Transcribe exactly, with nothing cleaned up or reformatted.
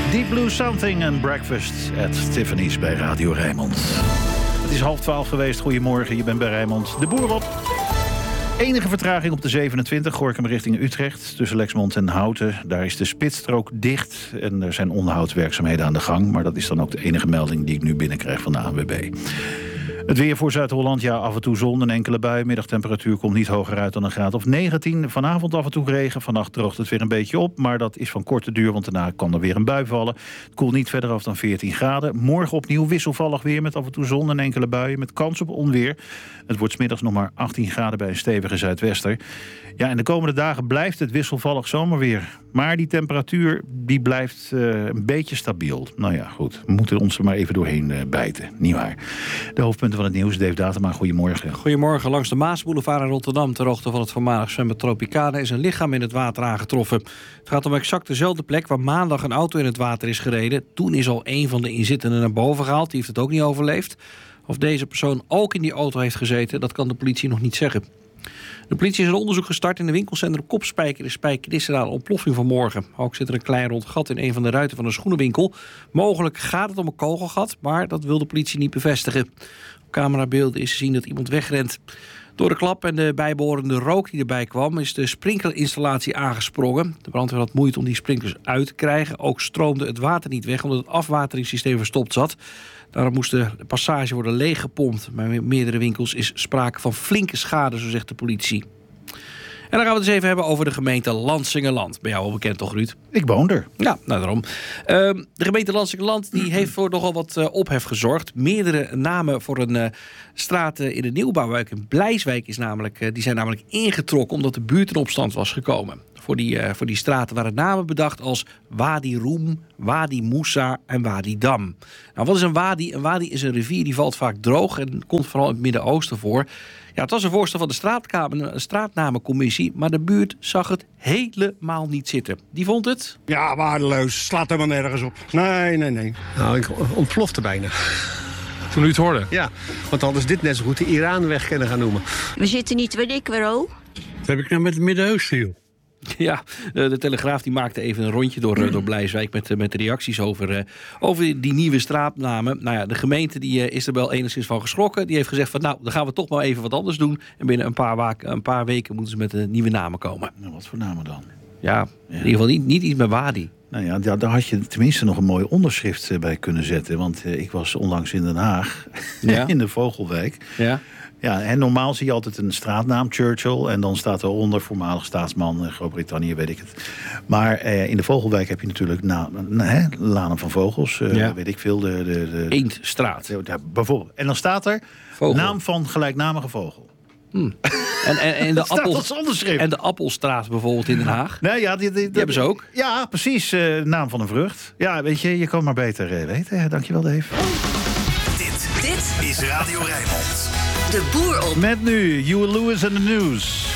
Deep Blue Something en Breakfast at Tiffany's bij Radio Rijnmond. Het is half twaalf geweest. Goedemorgen, je bent bij Rijnmond. De boer op. Enige vertraging op de zevenentwintig, Gorinchem richting Utrecht. Tussen Lexmond en Houten. Daar is de spitsstrook dicht. En er zijn onderhoudswerkzaamheden aan de gang. Maar dat is dan ook de enige melding die ik nu binnenkrijg van de A N W B. Het weer voor Zuid-Holland, ja, af en toe zon en enkele bui. Middagtemperatuur komt niet hoger uit dan een graad of negentien. Vanavond af en toe regen, vannacht droogt het weer een beetje op. Maar dat is van korte duur, want daarna kan er weer een bui vallen. Het koelt niet verder af dan veertien graden. Morgen opnieuw wisselvallig weer met af en toe zon en enkele buien. Met kans op onweer. Het wordt 's middags nog maar achttien graden bij een stevige zuidwester. Ja, en de komende dagen blijft het wisselvallig zomerweer. Maar die temperatuur die blijft uh, een beetje stabiel. Nou ja, goed. We moeten ons er maar even doorheen uh, bijten. Niet waar. De hoofdpunten van het nieuws. Dave Datema, goedemorgen. Goedemorgen. Langs de Maasboulevard in Rotterdam, ter hoogte van het voormalig zwembad Tropicana, is een lichaam in het water aangetroffen. Het gaat om exact dezelfde plek waar maandag een auto in het water is gereden. Toen is al een van de inzittenden naar boven gehaald. Die heeft het ook niet overleefd. Of deze persoon ook in die auto heeft gezeten, dat kan de politie nog niet zeggen. De politie is een onderzoek gestart in de winkelcentrum Kopspijker in Spijkenisse na een ontploffing vanmorgen. Ook zit er een klein rond gat in een van de ruiten van een schoenenwinkel. Mogelijk gaat het om een kogelgat, maar dat wil de politie niet bevestigen. Op camerabeelden is te zien dat iemand wegrent. Door de klap en de bijbehorende rook die erbij kwam, is de sprinklerinstallatie aangesprongen. De brandweer had moeite om die sprinklers uit te krijgen. Ook stroomde het water niet weg omdat het afwateringssysteem verstopt zat. Daarom moest de passage worden leeggepompt. Maar in meerdere winkels is sprake van flinke schade, zo zegt de politie. En dan gaan we het eens even hebben over de gemeente Lansingerland. Ben jou al bekend toch, Ruud? Ik woon er. Ja, nou daarom. Uh, de gemeente Lansingerland die heeft voor nogal wat uh, ophef gezorgd. Meerdere namen voor een uh, straat uh, in de nieuwbouwwijk in Blijswijk is namelijk, uh, die zijn namelijk ingetrokken omdat de buurt in opstand was gekomen. Voor die, uh, voor die straten waren namen bedacht als Wadi Roem, Wadi Moussa en Wadi Dam. Nou, wat is een wadi? Een wadi is een rivier die valt vaak droog en komt vooral in het Midden-Oosten voor. Ja, het was een voorstel van de straatkamer, een straatnamencommissie, maar de buurt zag het helemaal niet zitten. Die vond het? Ja, waardeloos. Slaat helemaal nergens op. Nee, nee, nee. Nou, ik ontplofte bijna. Toen u het hoorde? Ja, want anders dit net zo goed de Iraanweg kunnen gaan noemen. We zitten niet, weet ik waarom. Wat heb ik nou met het Midden-Oosten, joh? Ja, de Telegraaf die maakte even een rondje door, door Blijswijk met, met de reacties over, over die nieuwe straatnamen. Nou ja, de gemeente die is er wel enigszins van geschrokken. Die heeft gezegd van nou, dan gaan we toch maar even wat anders doen. En binnen een paar, wa- een paar weken moeten ze met de nieuwe namen komen. Nou, wat voor namen dan? Ja, ja. In ieder geval niet, niet iets met Wadi. Nou ja, daar, daar had je tenminste nog een mooi onderschrift bij kunnen zetten. Want uh, ik was onlangs in Den Haag, ja? in de Vogelwijk. Ja. Ja, en normaal zie je altijd een straatnaam, Churchill. En dan staat eronder voormalig staatsman, Groot-Brittannië, weet ik het. Maar eh, in de Vogelwijk heb je natuurlijk na, na, hè, Lanen van Vogels. Uh, ja. Weet ik veel. De, de, de, Eendstraat. Ja, bijvoorbeeld. En dan staat er Vogel. Naam van gelijknamige vogel. Hmm. En, en, en, de appel, en de Appelstraat bijvoorbeeld in Den Haag. Nee, ja, die, die, die, die hebben ze ook. Ja, precies. Uh, naam van een vrucht. Ja, weet je, je kan maar beter uh, weten. Dankjewel, Dave. Dit, dit is Radio Rijnmond. De boer op. Met nu, Huey Lewis and the News.